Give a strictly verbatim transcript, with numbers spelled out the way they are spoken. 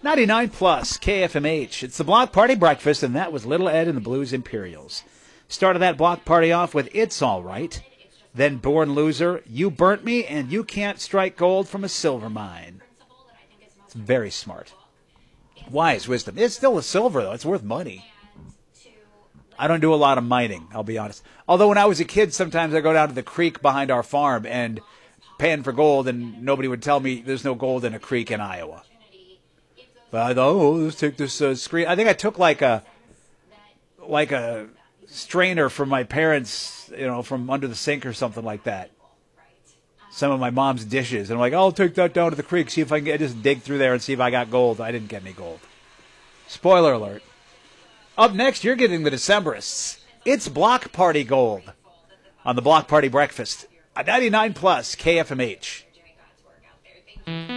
ninety-nine plus K F M H. It's the Block Party Breakfast, and that was Little Ed and the Blues Imperials. Started that block party off with It's All Right. Then Born Loser, You Burnt Me, and You Can't Strike Gold from a Silver Mine. It's very smart. Wise wisdom. It's still a silver, though. It's worth money. I don't do a lot of mining, I'll be honest. Although when I was a kid, sometimes I go down to the creek behind our farm and pan for gold, and nobody would tell me there's no gold in a creek in Iowa. But I thought, oh, let's take this uh, screen. I think I took like a like a strainer from my parents, you know, from under the sink or something like that. Some of my mom's dishes. And I'm like, I'll take that down to the creek, see if I can get, just dig through there and see if I got gold. I didn't get any gold. Spoiler alert. Up next, you're getting the Decemberists. It's Block Party Gold on the Block Party Breakfast. A ninety-nine plus K F M H.